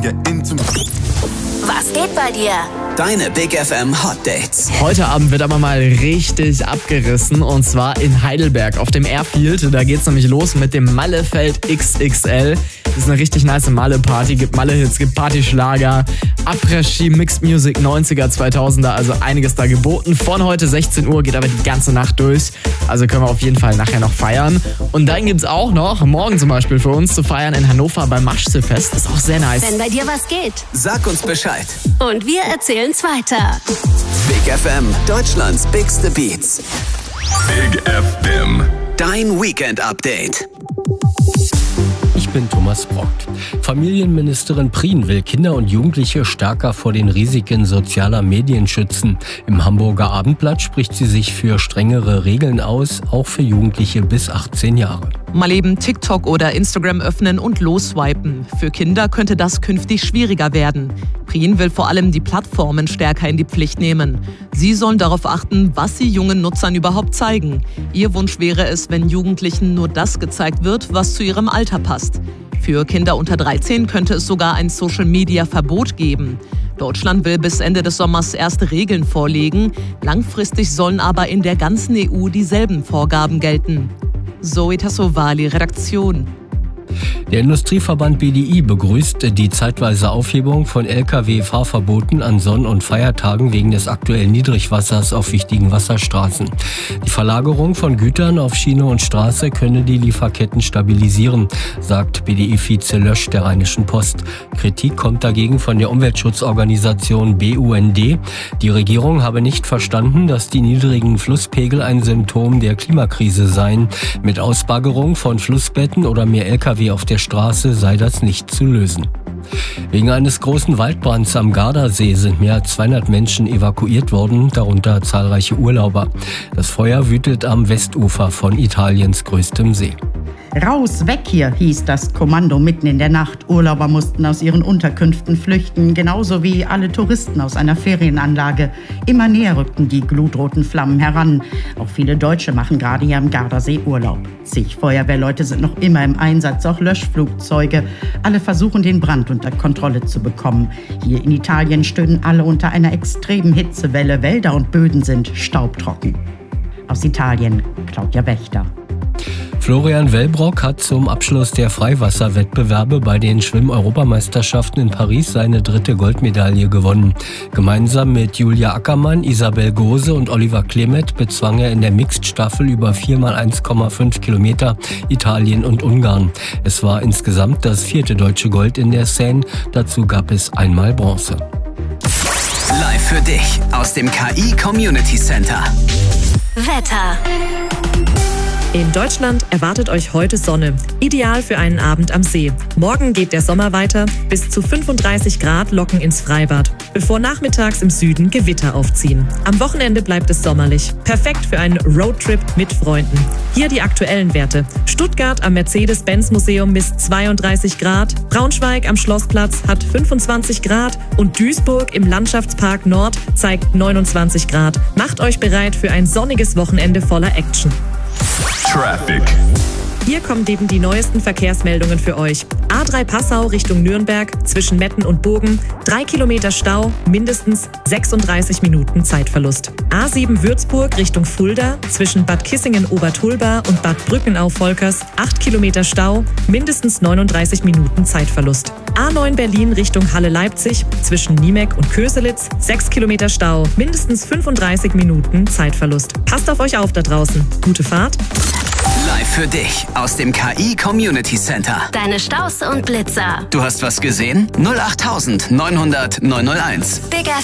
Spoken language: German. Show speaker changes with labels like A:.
A: get into.
B: Was geht bei dir?
C: Deine Big FM Hot Dates.
D: Heute Abend wird aber mal richtig abgerissen und zwar in Heidelberg auf dem Airfield. Da geht's nämlich los mit dem Mallefeld XXL. Das ist eine richtig nice Malle-Party, gibt Malle-Hits, gibt Partyschlager, Après-Ski, Mixed Music, 90er, 2000er, also einiges da geboten. Von heute 16 Uhr geht aber die ganze Nacht durch, also können wir auf jeden Fall nachher noch feiern. Und dann gibt's auch noch, morgen zum Beispiel für uns zu feiern in Hannover beim Maschsee-Fest, ist auch sehr nice.
B: Wenn bei dir was geht.
C: Sag uns Bescheid.
B: Und wir erzählen's weiter.
C: Big FM, Deutschlands bigste Beats.
A: Big FM.
C: Dein Weekend-Update.
E: Ich bin Thomas Brockt. Familienministerin Prien will Kinder und Jugendliche stärker vor den Risiken sozialer Medien schützen. Im Hamburger Abendblatt spricht sie sich für strengere Regeln aus, auch für Jugendliche bis 18 Jahre.
F: Mal eben TikTok oder Instagram öffnen und losswipen. Für Kinder könnte das künftig schwieriger werden. Prien will vor allem die Plattformen stärker in die Pflicht nehmen. Sie sollen darauf achten, was sie jungen Nutzern überhaupt zeigen. Ihr Wunsch wäre es, wenn Jugendlichen nur das gezeigt wird, was zu ihrem Alter passt. Für Kinder unter 13 könnte es sogar ein Social-Media-Verbot geben. Deutschland will bis Ende des Sommers erste Regeln vorlegen. Langfristig sollen aber in der ganzen EU dieselben Vorgaben gelten. Zoe Tassovali, Redaktion.
E: Der Industrieverband BDI begrüßt die zeitweise Aufhebung von Lkw-Fahrverboten an Sonn- und Feiertagen wegen des aktuellen Niedrigwassers auf wichtigen Wasserstraßen. Die Verlagerung von Gütern auf Schiene und Straße könne die Lieferketten stabilisieren, sagt BDI-Vize Lösch der Rheinischen Post. Kritik kommt dagegen von der Umweltschutzorganisation BUND. Die Regierung habe nicht verstanden, dass die niedrigen Flusspegel ein Symptom der Klimakrise seien. Mit Ausbaggerung von Flussbetten oder mehr Lkw auf der Straße sei das nicht zu lösen. Wegen eines großen Waldbrands am Gardasee sind mehr als 200 Menschen evakuiert worden, darunter zahlreiche Urlauber. Das Feuer wütet am Westufer von Italiens größtem See.
G: Raus, weg hier, hieß das Kommando mitten in der Nacht. Urlauber mussten aus ihren Unterkünften flüchten, genauso wie alle Touristen aus einer Ferienanlage. Immer näher rückten die glutroten Flammen heran. Auch viele Deutsche machen gerade hier am Gardasee Urlaub. Zig Feuerwehrleute sind noch immer im Einsatz, auch Löschflugzeuge. Alle versuchen, den Brand unter Kontrolle zu bekommen. Hier in Italien stöhnen alle unter einer extremen Hitzewelle. Wälder und Böden sind staubtrocken. Aus Italien, Claudia Wächter.
E: Florian Wellbrock hat zum Abschluss der Freiwasserwettbewerbe bei den Schwimm-Europameisterschaften in Paris seine 3. Goldmedaille gewonnen. Gemeinsam mit Julia Ackermann, Isabel Gose und Oliver Klemet bezwang er in der Mixed-Staffel über 4x1,5 Kilometer Italien und Ungarn. Es war insgesamt das 4. deutsche Gold in der Seine. Dazu gab es einmal Bronze.
C: Live für dich aus dem KI Community Center.
B: Wetter.
H: In Deutschland erwartet euch heute Sonne. Ideal für einen Abend am See. Morgen geht der Sommer weiter. Bis zu 35 Grad locken ins Freibad. Bevor nachmittags im Süden Gewitter aufziehen. Am Wochenende bleibt es sommerlich. Perfekt für einen Roadtrip mit Freunden. Hier die aktuellen Werte. Stuttgart am Mercedes-Benz-Museum misst 32 Grad. Braunschweig am Schlossplatz hat 25 Grad. Und Duisburg im Landschaftspark Nord zeigt 29 Grad. Macht euch bereit für ein sonniges Wochenende voller Action.
A: Traffic.
H: Hier kommen eben die neuesten Verkehrsmeldungen für euch. A3 Passau Richtung Nürnberg zwischen Metten und Bogen. 3 Kilometer Stau, mindestens 36 Minuten Zeitverlust. A7 Würzburg Richtung Fulda zwischen Bad Kissingen-Obertulba und Bad Brückenau-Volkers. 8 Kilometer Stau, mindestens 39 Minuten Zeitverlust. A9 Berlin Richtung Halle-Leipzig zwischen Niemek und Köselitz. 6 Kilometer Stau, mindestens 35 Minuten Zeitverlust. Passt auf euch auf da draußen. Gute Fahrt.
C: Live für dich aus dem KI Community Center.
B: Deine Staus und Blitzer.
C: Du hast was gesehen? 08900 901.
B: Big FM.